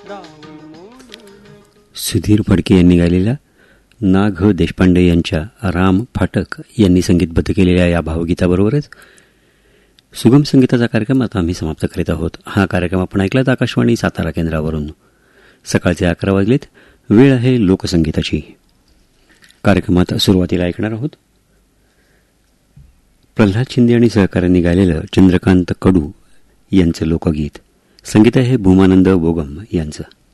सुधीर फडके यांनी गायलेल्या ना. घ. देशपांडे यांच्या राम फाटक यांनी संगीतबद्ध केलेल्या या भावगीताबरोबरच सुगम संगीताचा कार्यक्रम आता आम्ही समाप्त करीत आहोत. हा कार्यक्रम आपण ऐकलात आकाशवाणी सातारा केंद्रावरून. सकाळचे 11 वाजलेत. वेळ आहे लोकसंगीताची. कार्यक्रमात सुरुवातीला ऐकणार आहोत प्रल्हाद शिंदे आणि सहकाऱ्यांनी गायलेलं चंद्रकांत कडू यांचं लोकगीत. संगीत आहे भूमानंद बोगम यांचं.